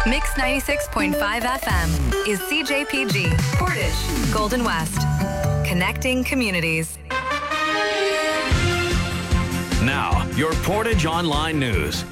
Mix 96.5 FM is CJPG, Portage, Golden West. Connecting communities. Now, your Portage Online News.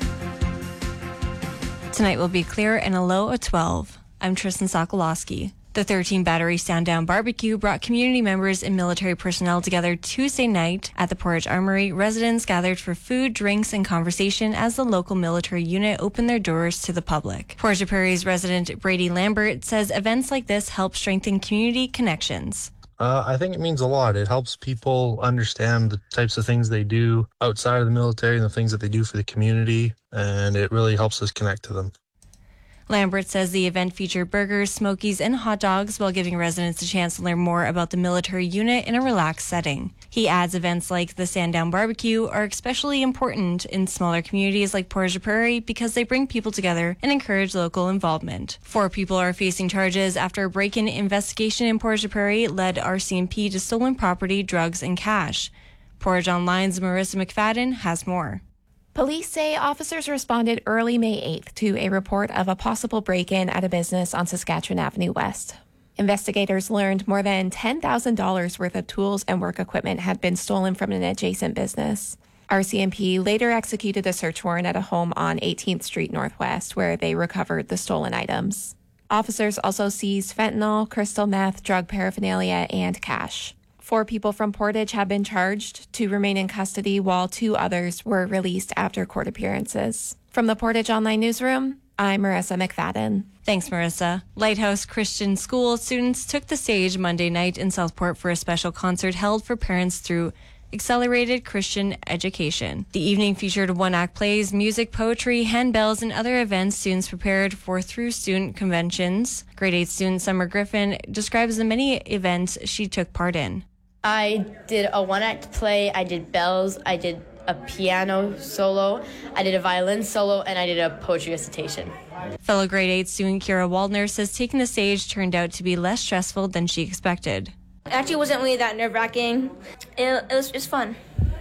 Tonight will be clear and a low of 12. I'm Tristan Sokolowski. The 13 Battery Sandown Barbecue brought community members and military personnel together Tuesday night at the Portage Armory. Residents gathered for food, drinks, and conversation as the local military unit opened their doors to the public. Portage Prairie's resident Brady Lambert says events like this help strengthen community connections. I think it means a lot. It helps people understand the types of things they do outside of the military and the things that they do for the community, and it really helps us connect to them. Lambert says the event featured burgers, smokies, and hot dogs while giving residents a chance to learn more about the military unit in a relaxed setting. He adds events like the Sandown Barbecue are especially important in smaller communities like Portage Prairie because they bring people together and encourage local involvement. 4 people are facing charges after a break-in investigation in Portage Prairie led RCMP to stolen property, drugs, and cash. Portage Online's Marissa McFadden has more. Police say officers responded early May 8th to a report of a possible break-in at a business on Saskatchewan Avenue West. Investigators learned more than $10,000 worth of tools and work equipment had been stolen from an adjacent business. RCMP later executed a search warrant at a home on 18th Street Northwest where they recovered the stolen items. Officers also seized fentanyl, crystal meth, drug paraphernalia, and cash. 4 people from Portage have been charged to remain in custody while 2 others were released after court appearances. From the Portage Online Newsroom, I'm Marissa McFadden. Thanks, Marissa. Lighthouse Christian School students took the stage Monday night in Southport for a special concert held for parents through Accelerated Christian Education. The evening featured 1-act plays, music, poetry, handbells, and other events students prepared for through student conventions. Grade 8 student Summer Griffin describes the many events she took part in. I did a 1-act play, I did bells, I did a piano solo, I did a violin solo, and I did a poetry recitation. Fellow grade 8 student Kira Waldner says taking the stage turned out to be less stressful than she expected. It actually wasn't really that nerve-wracking. It was just fun.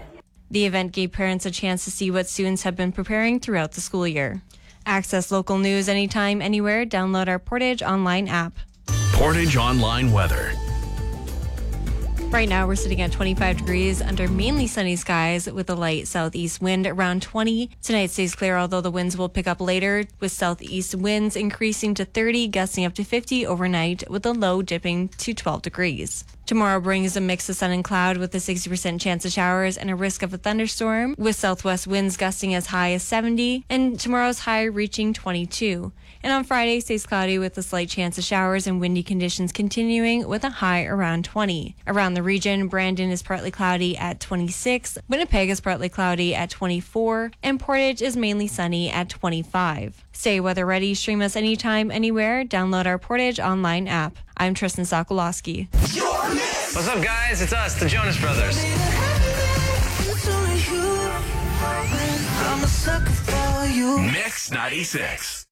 The event gave parents a chance to see what students have been preparing throughout the school year. Access local news anytime, anywhere. Download our Portage Online app. Portage Online weather. Right now, we're sitting at 25 degrees under mainly sunny skies with a light southeast wind around 20. Tonight stays clear, although the winds will pick up later, with southeast winds increasing to 30, gusting up to 50 overnight, with a low dipping to 12 degrees. Tomorrow brings a mix of sun and cloud with a 60% chance of showers and a risk of a thunderstorm, with southwest winds gusting as high as 70, and tomorrow's high reaching 22. And on Friday, stays cloudy with a slight chance of showers and windy conditions continuing with a high around 20. Around the region, Brandon is partly cloudy at 26, Winnipeg is partly cloudy at 24, and Portage is mainly sunny at 25. Stay weather ready, stream us anytime, anywhere. Download our Portage Online app. I'm Tristan Sokolowski. What's up, guys? It's us, the Jonas Brothers. Mix 96.